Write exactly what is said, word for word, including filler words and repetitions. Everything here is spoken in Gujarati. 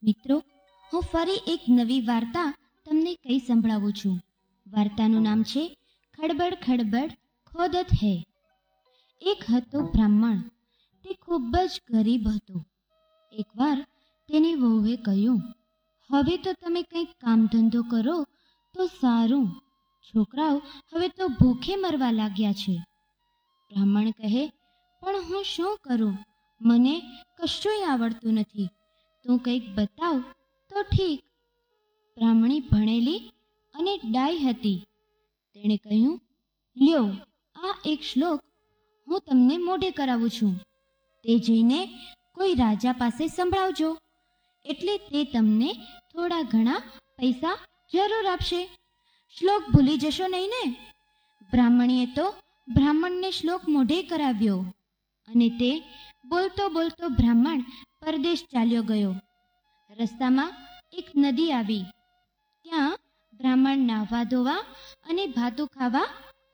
મિત્રો, હું ફરી એક નવી વાર્તા તમને કહી સંભળાવું છું. વાર્તાનું નામ છે ખડબડ ખડબડ ખોદત હૈ. એક હતો બ્રાહ્મણ. તે ખૂબ જ ગરીબ હતો. એકવાર તેની વહુએ કહ્યું, હવે તો તમે કંઈક કામ ધંધો કરો તો સારું. છોકરાઓ હવે તો ભૂખે મરવા લાગ્યા છે. બ્રાહ્મણ કહે, પણ હું શું કરું? મને કશુંય આવડતું નથી. તું કંઈક બતાવ તો ઠીક. બ્રાહ્મણી ભણેલી અને ડાય હતી. તેણે કહ્યું, લ્યો, આ એક શ્લોક હું તમને મોઢે કરાવું છું. તે જઈને કોઈ રાજા પાસે સંભળાવજો, એટલે તે તમને થોડા ઘણા પૈસા જરૂર આપશે. શ્લોક ભૂલી જશો નહીં ને? બ્રાહ્મણીએ તો બ્રાહ્મણને શ્લોક મોઢે કરાવ્યો અને તે બોલતો બોલતો બ્રાહ્મણ પરદેશ ચાલ્યો ગયો. રસ્તામાં એક નદી આવી. ત્યાં બ્રાહ્મણ નાહવા ધોવા અને ભાતું ખાવા